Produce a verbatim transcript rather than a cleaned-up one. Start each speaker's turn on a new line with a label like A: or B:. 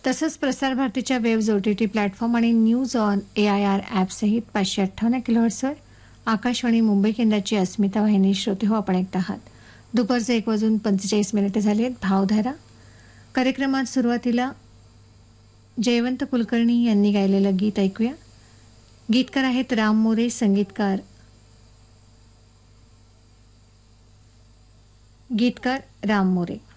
A: तसंच प्रसार भारतीच्या webs O T T platform आणि news on A I R ॲपसहित पाचशे अठ्ठावन्न किलोहर्ट्सवर आकाशवाणी मुंबई केंद्राची अस्मिता वाहिनी श्रोते हो आपण ऐकत आहात. दुपारचे एक वाजून पंचेचाळीस मिनिटे झाले आहेत. भावधारा कार्यक्रमात सुरुवातीला जयवंत कुलकर्णी यांनी गायलेलं गीत ऐकूया. गीतकार आहेत राम मोरे, संगीतकार गीतकार राम मोरे.